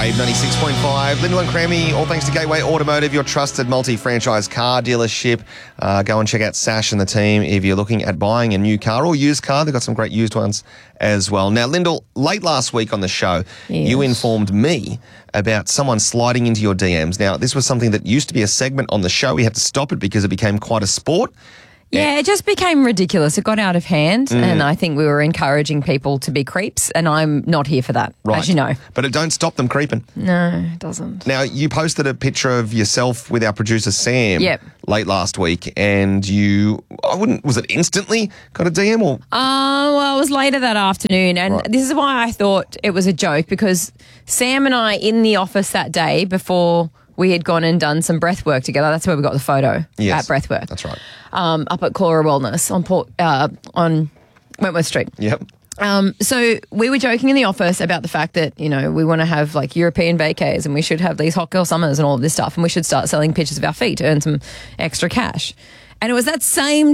Wave 96.5. Lyndall and Crammy, all thanks to Gateway Automotive, your trusted multi-franchise car dealership. Go and check out Sash and the team if you're looking at buying a new car or used car. They've got some great used ones as well. Now, Lyndall, late last week on the show, you informed me about someone sliding into your DMs. Now, this was something that used to be a segment on the show. We had to stop it because it became quite a sport. Yeah, it just became ridiculous. It got out of hand, and I think we were encouraging people to be creeps, and I'm not here for that, as you know. But it don't stop them creeping. No, it doesn't. Now, you posted a picture of yourself with our producer, Sam, late last week, and was it instantly got a DM or? Well, it was later that afternoon, and this is why I thought it was a joke, because Sam and I in the office that day before we had gone and done some breath work together. That's where we got the photo at Breathwork. That's right. Up at Cora Wellness on Wentworth Street. Yep. So we were joking in the office about the fact that, you know, we want to have like European vacays and we should have these hot girl summers and all of this stuff, and we should start selling pictures of our feet to earn some extra cash. And it was that same